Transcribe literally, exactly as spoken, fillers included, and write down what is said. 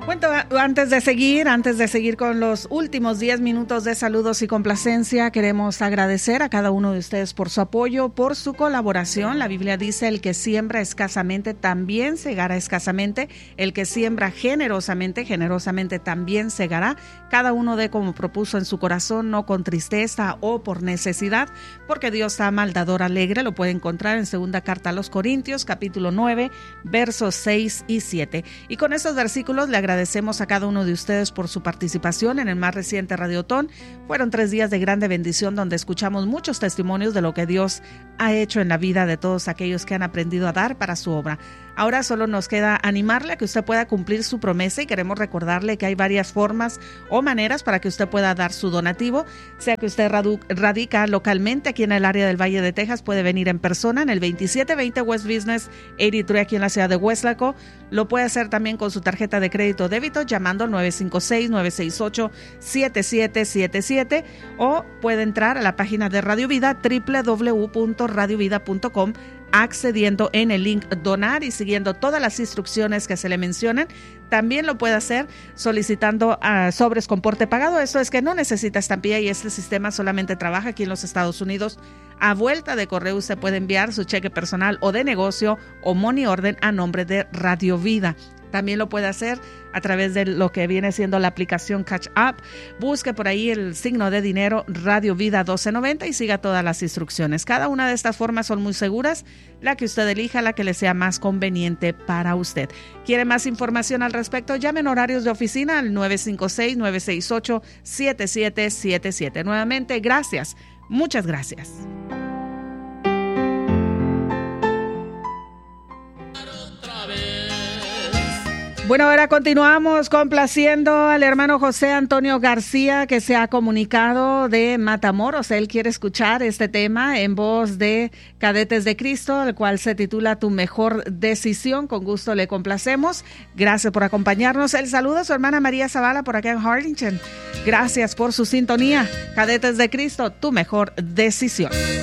Bueno, antes de seguir, antes de seguir con los últimos diez minutos de saludos y complacencia, queremos agradecer a cada uno de ustedes por su apoyo, por su colaboración. La Biblia dice: el que siembra escasamente también segará escasamente, el que siembra generosamente, generosamente también segará. Cada uno dé como propuso en su corazón, no con tristeza o por necesidad, porque Dios ama al dador alegre. Lo puede encontrar en segunda carta a los Corintios, capítulo nueve, versos seis y siete. Y con esos versículos le agradecemos Agradecemos a cada uno de ustedes por su participación en el más reciente Radiotón. Fueron tres días de grande bendición donde escuchamos muchos testimonios de lo que Dios ha hecho en la vida de todos aquellos que han aprendido a dar para su obra. Ahora solo nos queda animarle a que usted pueda cumplir su promesa y queremos recordarle que hay varias formas o maneras para que usted pueda dar su donativo. Sea que usted radu- radica localmente aquí en el área del Valle de Texas, puede venir en persona en el veintisiete veinte West Business ochenta y tres aquí en la ciudad de Weslaco. Lo puede hacer también con su tarjeta de crédito o débito llamando al nueve cinco seis, nueve seis ocho, siete siete siete siete o puede entrar a la página de Radio Vida doble u doble u doble u punto radio vida punto com accediendo en el link donar y siguiendo todas las instrucciones que se le mencionen. También lo puede hacer solicitando uh, sobres con porte pagado. Eso es que no necesita estampilla y este sistema solamente trabaja aquí en los Estados Unidos. A vuelta de correo usted puede enviar su cheque personal o de negocio o money order a nombre de Radio Vida. También lo puede hacer a través de lo que viene siendo la aplicación Catch Up. Busque por ahí el signo de dinero Radio Vida doce noventa y siga todas las instrucciones. Cada una de estas formas son muy seguras. La que usted elija, la que le sea más conveniente para usted. ¿Quiere más información al respecto? Llame en horarios de oficina al nueve cinco seis, nueve seis ocho, siete siete siete siete. Nuevamente, gracias. Muchas gracias. Bueno, ahora continuamos complaciendo al hermano José Antonio García, que se ha comunicado de Matamoros. Él quiere escuchar este tema en voz de Cadetes de Cristo, el cual se titula Tu Mejor Decisión. Con gusto le complacemos. Gracias por acompañarnos. El saludo a su hermana María Zavala por acá en Harlingen. Gracias por su sintonía. Cadetes de Cristo, Tu Mejor Decisión.